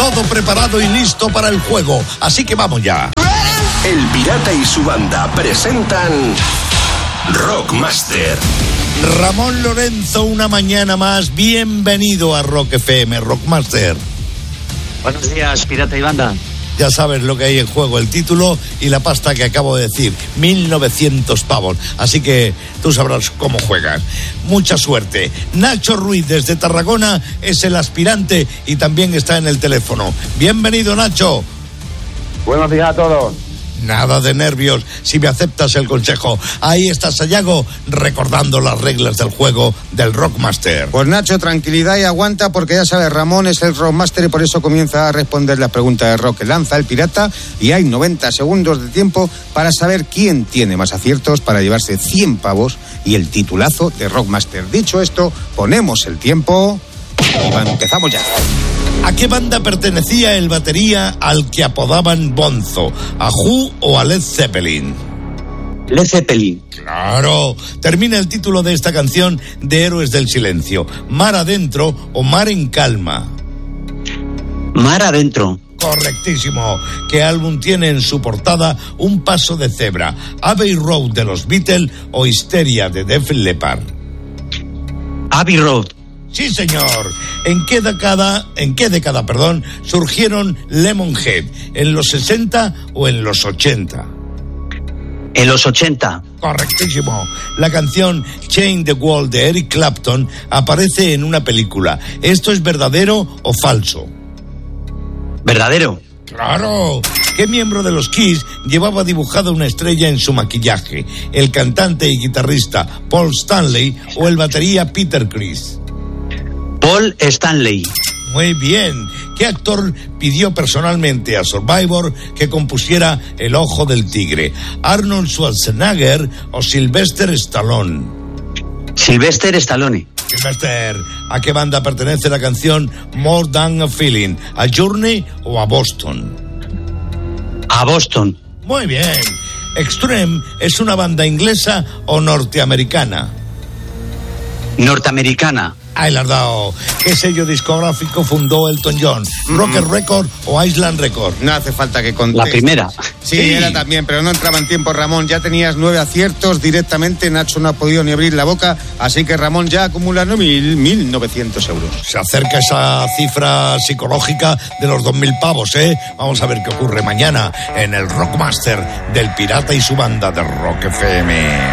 todo preparado y listo para el juego. Así que vamos ya. El Pirata y su banda presentan Rockmaster. Ramón Lorenzo, una mañana más. Bienvenido a Rock FM, Rockmaster. Buenos días, Pirata y banda. Ya sabes lo que hay en juego, el título y la pasta que acabo de decir, 1.900 pavos. Así que tú sabrás cómo juegan. Mucha suerte. Nacho Ruiz, desde Tarragona, es el aspirante y también está en el teléfono. Bienvenido, Nacho. Buenos días a todos. Nada de nervios, si me aceptas el consejo. Ahí está Sayago, recordando las reglas del juego del Rockmaster. Pues Nacho, tranquilidad y aguanta, porque ya sabes, Ramón es el Rockmaster y por eso comienza a responder la pregunta de rock que lanza el pirata, y hay 90 segundos de tiempo para saber quién tiene más aciertos para llevarse 100 pavos y el titulazo de Rockmaster. Dicho esto, ponemos el tiempo y empezamos ya. ¿A qué banda pertenecía el batería al que apodaban Bonzo? ¿A Who o a Led Zeppelin? Led Zeppelin. Claro. Termina el título de esta canción de Héroes del Silencio. ¿Mar adentro o Mar en calma? Mar adentro. Correctísimo. ¿Qué álbum tiene en su portada un paso de cebra? ¿Abbey Road de los Beatles o Histeria de Def Leppard? Abbey Road. Sí, señor. ¿En qué década, surgieron Lemonhead? ¿En los 60 o en los 80? En los 80. Correctísimo. La canción Change the World de Eric Clapton aparece en una película. ¿Esto es verdadero o falso? Verdadero. ¡Claro! ¿Qué miembro de los Kiss llevaba dibujada una estrella en su maquillaje? ¿El cantante y guitarrista Paul Stanley o el batería Peter Criss? Paul Stanley. Muy bien. ¿Qué actor pidió personalmente a Survivor que compusiera El Ojo del Tigre? ¿Arnold Schwarzenegger o Sylvester Stallone? Sylvester Stallone. Sylvester, ¿a qué banda pertenece la canción More Than a Feeling? ¿A Journey o a Boston? A Boston. Muy bien. ¿Extreme es una banda inglesa o norteamericana? Norteamericana. Ahí la has dado. ¿Qué sello discográfico fundó Elton John? ¿Rocket Record o Island Record? No hace falta que contestes. La primera. Sí, era también, pero no entraba en tiempo, Ramón. Ya tenías 9 aciertos directamente. Nacho no ha podido ni abrir la boca. Así que Ramón ya acumula 1.900 euros. Se acerca esa cifra psicológica de los 2.000 pavos, ¿eh? Vamos a ver qué ocurre mañana en el Rockmaster del Pirata y su banda de Rock FM.